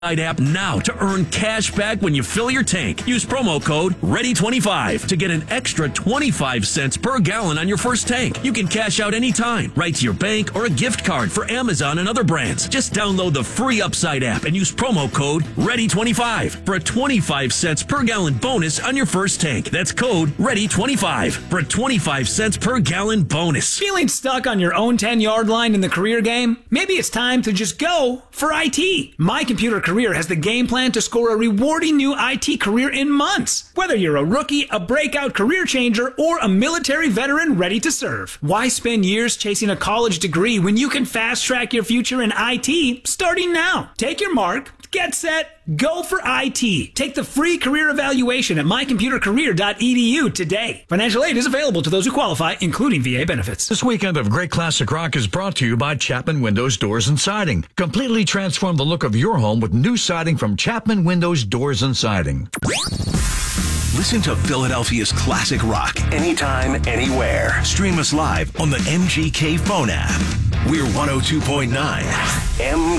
app now to earn cash back when you fill your tank. Use promo code READY25 to get an extra 25 cents per gallon on your first tank. You can cash out anytime, right to your bank or a gift card for Amazon and other brands. Just download the free Upside app and use promo code READY25 for a 25 cents per gallon bonus on your first tank. That's code READY25 for a 25 cents per gallon bonus. Feeling stuck on your own 10-yard line in the career game? Maybe it's time to just go for IT. My Computer Career has the game plan to score a rewarding new IT career in months. Whether you're a rookie, a breakout career changer, or a military veteran ready to serve. Why spend years chasing a college degree when you can fast track your future in IT starting now? Take your mark, get set, go for IT. Take the free career evaluation at mycomputercareer.edu today. Financial aid is available to those who qualify, including VA benefits. This weekend of Great Classic Rock is brought to you by Chapman Windows, Doors, and Siding. Completely transform the look of your home with new siding from Chapman Windows, Doors, and Siding. Listen to Philadelphia's classic rock anytime, anywhere. Stream us live on the MGK phone app. We're 102.9 MGK.